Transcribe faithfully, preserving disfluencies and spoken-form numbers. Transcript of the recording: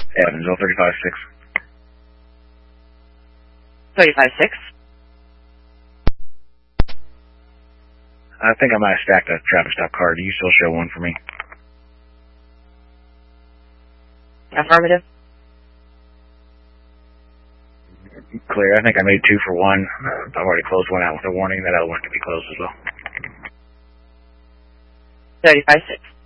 Evansville, thirty-five six. thirty-five six. I think I might have stacked a traffic stop car. Do you still show one for me? Affirmative. Clear. I think I made two for one. I've already closed one out with a warning. That other one could be closed as well. thirty-five six.